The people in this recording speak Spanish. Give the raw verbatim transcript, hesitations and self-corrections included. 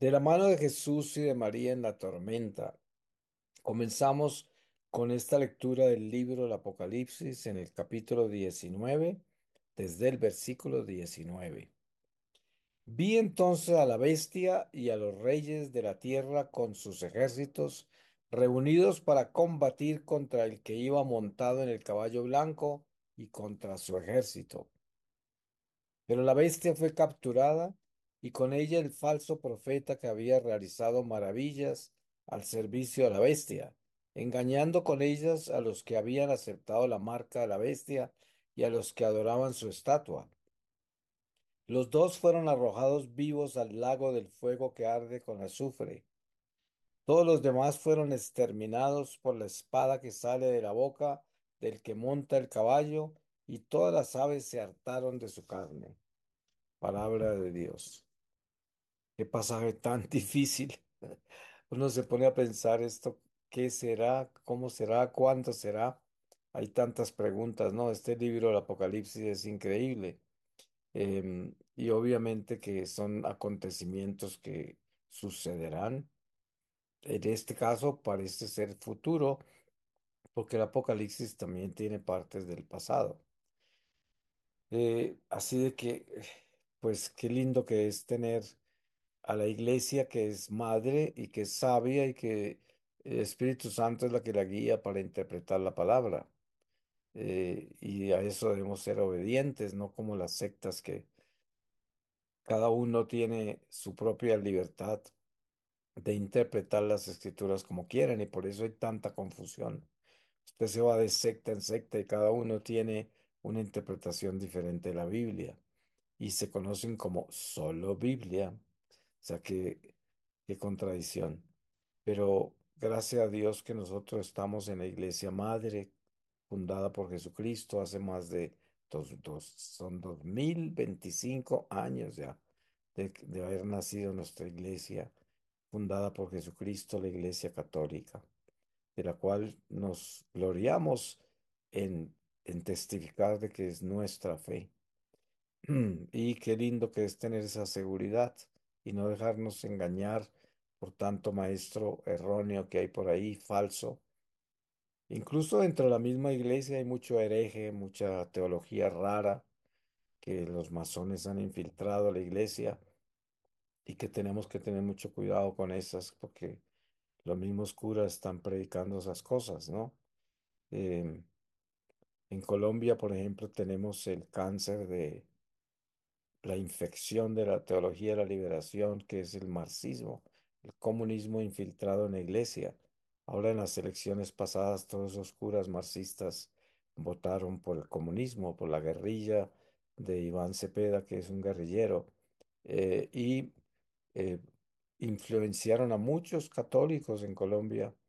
De la mano de Jesús y de María en la tormenta, comenzamos con esta lectura del libro del Apocalipsis en el capítulo diecinueve, desde el versículo diecinueve. Vi entonces a la bestia y a los reyes de la tierra con sus ejércitos reunidos para combatir contra el que iba montado en el caballo blanco y contra su ejército. Pero la bestia fue capturada y con ella el falso profeta que había realizado maravillas al servicio de la bestia, engañando con ellas a los que habían aceptado la marca de la bestia y a los que adoraban su estatua. Los dos fueron arrojados vivos al lago del fuego que arde con azufre. Todos los demás fueron exterminados por la espada que sale de la boca del que monta el caballo, y todas las aves se hartaron de su carne. Palabra de Dios. Qué pasaje tan difícil. Uno se pone a pensar esto, ¿qué será? ¿Cómo será? ¿Cuándo será? Hay tantas preguntas, ¿no? Este libro, el Apocalipsis, es increíble. Em, y obviamente que son acontecimientos que sucederán. En este caso parece ser futuro, porque el Apocalipsis también tiene partes del pasado. Eh, así de que, pues qué lindo que es tener a la iglesia que es madre y que es sabia y que el Espíritu Santo es la que la guía para interpretar la palabra. Eh, y a eso debemos ser obedientes, no como las sectas que cada uno tiene su propia libertad de interpretar las escrituras como quieren, y por eso hay tanta confusión. Usted se va de secta en secta y cada uno tiene una interpretación diferente de la Biblia y se conocen como solo Biblia. O sea, qué, qué contradicción. Pero gracias a Dios que nosotros estamos en la iglesia madre, fundada por Jesucristo hace más de dos, dos, son dos mil veinticinco años ya de, de haber nacido nuestra iglesia, fundada por Jesucristo, la Iglesia Católica, de la cual nos gloriamos en, en testificar de que es nuestra fe. Y qué lindo que es tener esa seguridad y no dejarnos engañar por tanto maestro erróneo que hay por ahí, falso. Incluso dentro de la misma iglesia hay mucho hereje, mucha teología rara que los masones han infiltrado a la iglesia, y que tenemos que tener mucho cuidado con esas porque los mismos curas están predicando esas cosas, ¿no? Em, en Colombia, por ejemplo, tenemos el cáncer de la infección de la teología de la liberación, que es el marxismo, el comunismo infiltrado en la iglesia. Ahora en las elecciones pasadas, todos esos curas marxistas votaron por el comunismo, por la guerrilla de Iván Cepeda, que es un guerrillero, eh, y eh, influenciaron a muchos católicos en Colombia